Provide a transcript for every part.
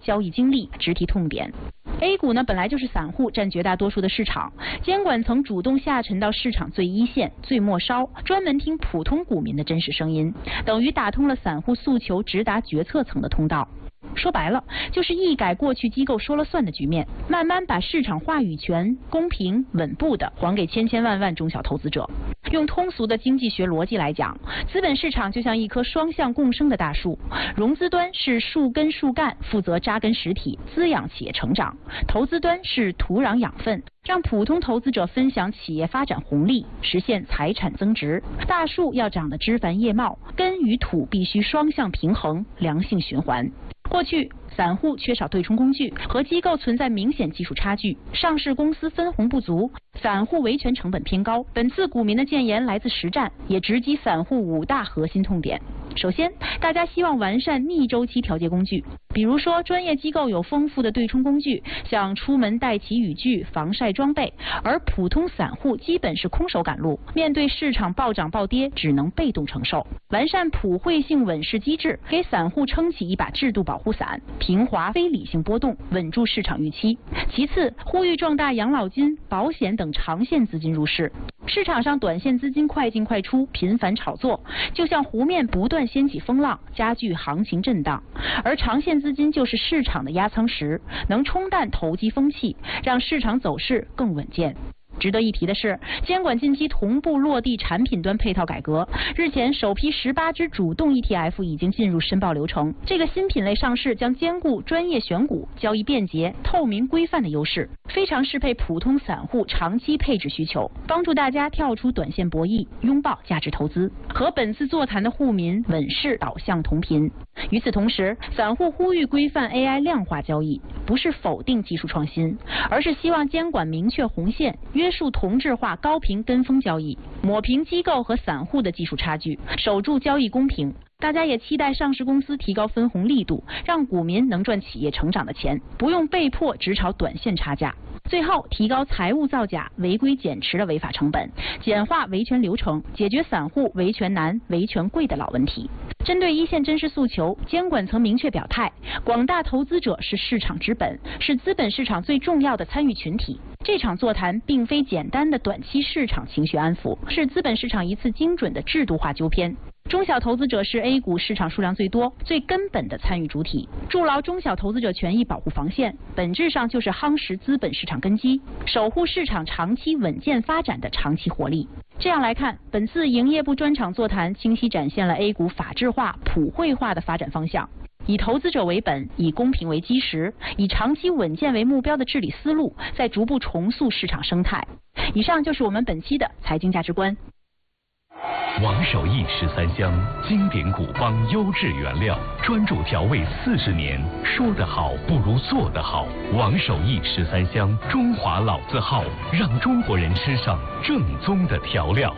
交易经历直提痛点。A 股呢本来就是散户占绝大多数的市场，监管层主动下沉到市场最一线、最末梢，专门听普通股民的真实声音，等于打通了散户诉求直达决策层的通道。说白了，就是一改过去机构说了算的局面，慢慢把市场话语权公平稳步的还给千千万万中小投资者。用通俗的经济学逻辑来讲，资本市场就像一棵双向共生的大树，融资端是树根树干，负责扎根实体，滋养企业成长；投资端是土壤养分，让普通投资者分享企业发展红利，实现财产增值。大树要长得枝繁叶茂，根与土必须双向平衡，良性循环。过去散户缺少对冲工具，和机构存在明显技术差距，上市公司分红不足，散户维权成本偏高。本次股民的建言来自实战，也直击散户5大核心痛点。首先，大家希望完善逆周期调节工具，比如说专业机构有丰富的对冲工具，像出门带齐雨具、防晒装备，而普通散户基本是空手赶路，面对市场暴涨暴跌只能被动承受。完善普惠性稳市机制，给散户撑起一把制度保护伞，平滑非理性波动，稳住市场预期。其次，呼吁壮大养老金、保险等长线资金入市。市场上短线资金快进快出，频繁炒作，就像湖面不断掀起风浪，加剧行情震荡。而长线资金就是市场的压舱石，能冲淡投机风气，让市场走势更稳健。值得一提的是，监管近期同步落地产品端配套改革。日前，首批18只主动 ETF 已经进入申报流程。这个新品类上市将兼顾专业选股、交易便捷、透明规范的优势，非常适配普通散户长期配置需求，帮助大家跳出短线博弈，拥抱价值投资，和本次座谈的沪民稳市导向同频。与此同时，散户呼吁规范 AI 量化交易，不是否定技术创新，而是希望监管明确红线，约束同质化高频跟风交易，抹平机构和散户的技术差距，守住交易公平。大家也期待上市公司提高分红力度，让股民能赚企业成长的钱，不用被迫只炒短线差价。最后，提高财务造假、违规减持的违法成本，简化维权流程，解决散户维权难、维权贵的老问题。针对一线真实诉求，监管层明确表态，广大投资者是市场之本，是资本市场最重要的参与群体。这场座谈并非简单的短期市场情绪安抚，是资本市场一次精准的制度化纠偏。中小投资者是 A 股市场数量最多、最根本的参与主体，筑牢中小投资者权益保护防线，本质上就是夯实资本市场根基，守护市场长期稳健发展的长期活力。这样来看，本次营业部专场座谈清晰展现了 A 股法治化、普惠化的发展方向。以投资者为本，以公平为基石，以长期稳健为目标的治理思路，在逐步重塑市场生态。以上就是我们本期的财经价值观。 王守义13香，经典古方优质原料，专注调味40年，说得好不如做得好。王守义13香，中华老字号，让中国人吃上正宗的调料。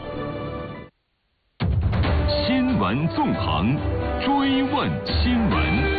新闻纵横，追问新闻。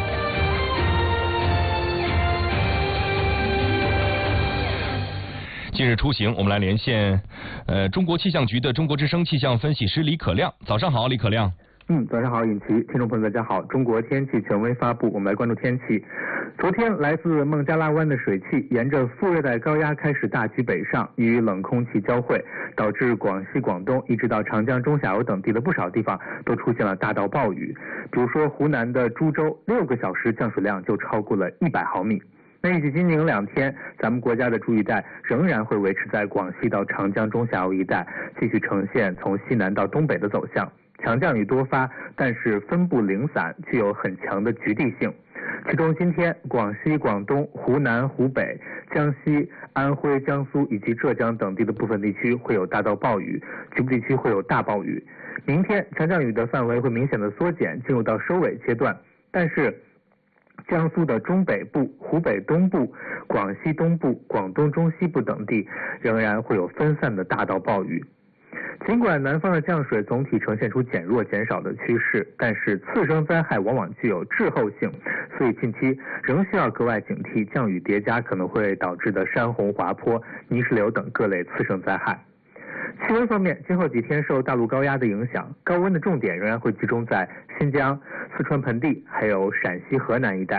近日出行，我们来连线中国气象局的中国之声气象分析师李可亮。早上好，李可亮。 早上好，尹奇，听众朋友大家好。中国天气权威发布，我们来关注天气。昨天来自孟加拉湾的水汽沿着副热带高压开始大举北上，与冷空气交汇，导致广西、广东一直到长江中下游等地的不少地方都出现了大到暴雨。比如说湖南的株洲，6个小时降水量就超过了100毫米。那预计今明2天，咱们国家的主雨带仍然会维持在广西到长江中下游一带，继续呈现从西南到东北的走向。强降雨多发，但是分布零散，具有很强的局地性。其中今天广西、广东、湖南、湖北、江西、安徽、江苏以及浙江等地的部分地区会有大到暴雨，局部地区会有大暴雨。明天强降雨的范围会明显的缩减，进入到收尾阶段，但是江苏的中北部、湖北东部、广西东部、广东中西部等地仍然会有分散的大到暴雨。尽管南方的降水总体呈现出减弱减少的趋势，但是次生灾害往往具有滞后性，所以近期仍需要格外警惕降雨叠加可能会导致的山洪、滑坡、泥石流等各类次生灾害。气温方面，今后几天受大陆高压的影响，高温的重点仍然会集中在新疆、四川盆地还有陕西、河南一带。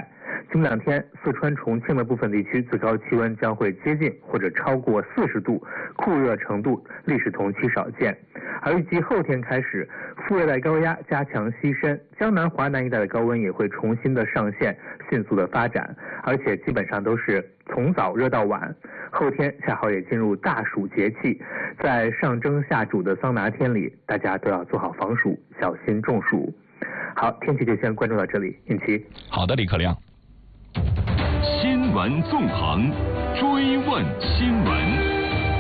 今2天，四川、重庆的部分地区最高气温将会接近或者超过40度，酷热程度历史同期少见。而预计后天开始，副热带高压加强西伸，江南、华南一带的高温也会重新的上线，迅速的发展，而且基本上都是从早热到晚。后天恰好也进入大暑节气，在上蒸下煮的桑拿天里，大家都要做好防暑，小心中暑。好，天气就先关注到这里，尹奇。 好的，李可亮。 新闻纵横，追问新闻。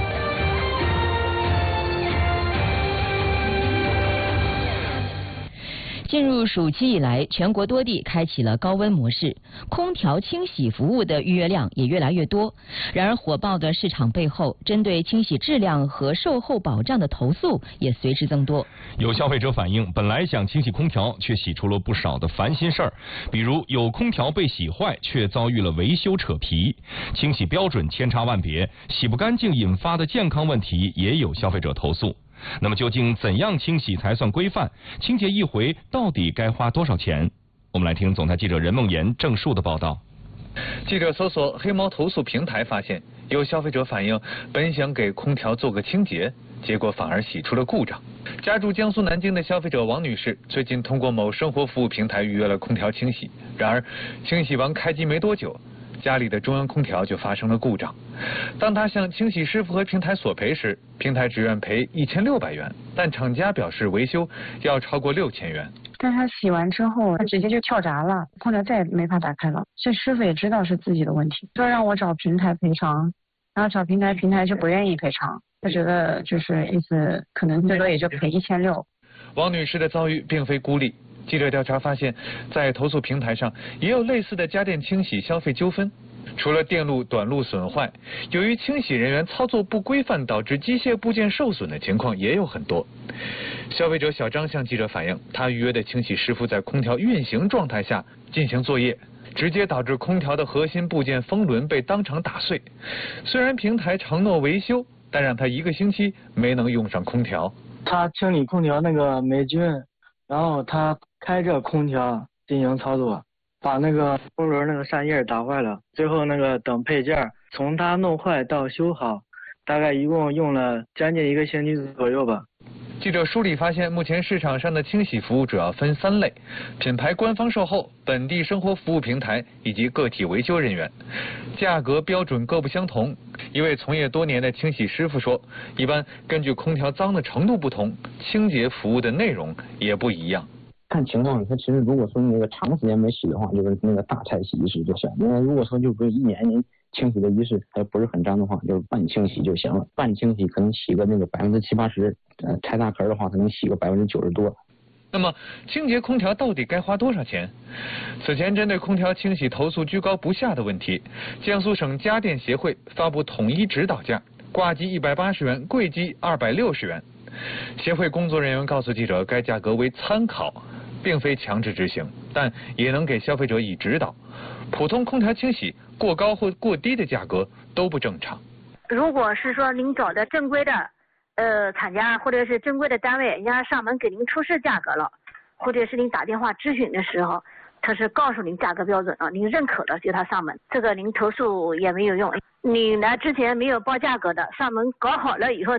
进入暑期以来，全国多地开启了高温模式，空调清洗服务的预约量也越来越多。然而，火爆的市场背后，针对清洗质量和售后保障的投诉也随之增多。 有消费者反映，本来想清洗空调，却洗出了不少的烦心事儿，比如有空调被洗坏，却遭遇了维修扯皮；清洗标准千差万别，洗不干净引发的健康问题也有消费者投诉。那么究竟怎样清洗才算规范？清洁一回到底该花多少钱？我们来听总台记者任梦妍、郑树的报道。 记者搜索黑猫投诉平台，发现有消费者反映，本想给空调做个清洁，结果反而洗出了故障。家住江苏南京的消费者王女士最近通过某生活服务平台预约了空调清洗，然而清洗完开机没多久，家里的中央空调就发生了故障。当他向清洗师傅和平台索赔时，平台只愿赔1600元，但厂家表示维修要超过6000元。 但他洗完之后，他直接就跳闸了，空调再也没法打开了。这师傅也知道是自己的问题，说让我找平台赔偿，然后找平台就不愿意赔偿，他觉得就是意思可能最多也就赔1600。 王女士的遭遇并非孤立。记者调查发现，在投诉平台上也有类似的家电清洗消费纠纷。除了电路短路损坏，由于清洗人员操作不规范导致机械部件受损的情况也有很多。消费者小张向记者反映，他预约的清洗师傅在空调运行状态下进行作业，直接导致空调的核心部件风轮被当场打碎。虽然平台承诺维修，但让他1个星期没能用上空调。 他清理空调那个霉菌，然后他开着空调进行操作，把那个风轮那个扇叶打坏了，最后那个等配件从他弄坏到修好，大概一共用了将近1个星期左右吧。 记者梳理发现，目前市场上的清洗服务主要分3类：品牌官方售后、本地生活服务平台以及个体维修人员，价格标准各不相同。一位从业多年的清洗师傅说，一般根据空调脏的程度不同，清洁服务的内容也不一样。 看情况，它其实如果说你那个长时间没洗的话，就是那个大拆洗仪式就行。因为如果说就不是1年您清洗的仪式还不是很脏的话，就是半清洗就行了。半清洗可能洗个那个70%-80%，拆大壳的话可能洗个90%多。 那么清洁空调到底该花多少钱？此前针对空调清洗投诉居高不下的问题，江苏省家电协会发布统一指导价，挂机180元，柜机260元。协会工作人员告诉记者，该价格为参考，并非强制执行，但也能给消费者以指导。普通空调清洗过高或过低的价格都不正常。 如果是说您找的正规的厂家或者是正规的单位，人家上门给您出示价格了，或者是您打电话咨询的时候，他是告诉您价格标准了，您认可了就他上门，这个您投诉也没有用。你来之前没有报价格的，上门搞好了以后